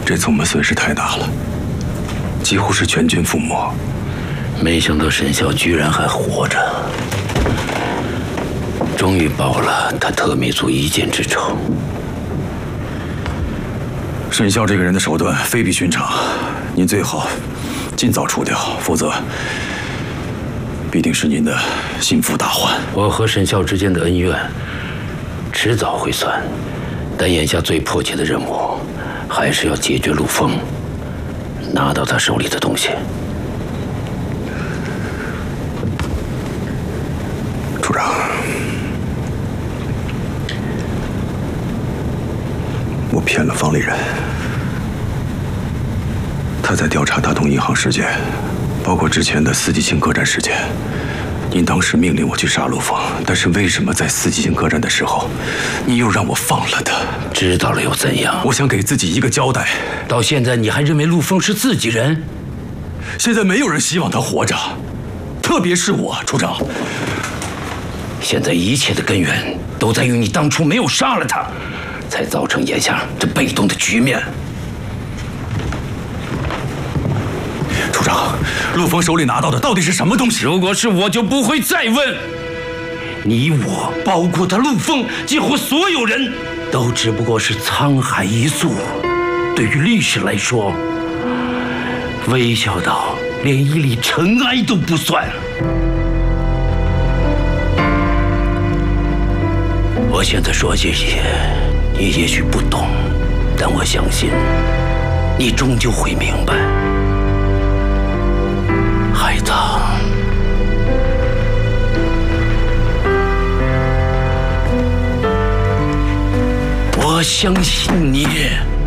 这次我们损失太大了，几乎是全军覆没。 没想到沈啸居然还活着，终于报了他特密组一箭之仇。 沈啸这个人的手段非比寻常，您最好尽早除掉，否则必定是您的心腹大患。 我和沈啸之间的恩怨，迟早会算，但眼下最迫切的任务，还是要解决陆枫，拿到他手里的东西。 处长，我骗了方立人，他在调查大同银行事件，包括之前的四季青客栈事件。您当时命令我去杀陆枫，但是为什么在四季青客栈的时候，你又让我放了他？ 知道了又怎样？ 我想给自己一个交代。 到现在你还认为陆枫是自己人？ 现在没有人希望他活着，特别是我，处长。 现在一切的根源都在于你当初没有杀了他，才造成眼下这被动的局面。 处长，陆枫手里拿到的到底是什么东西？ 如果是我，就不会再问。你我，包括他陆枫，几乎所有人都只不过是沧海一粟。对于历史来说，微小到连一粒尘埃都不算。我现在说这些，你也许不懂，但我相信，你终究会明白。孩子，我相信你。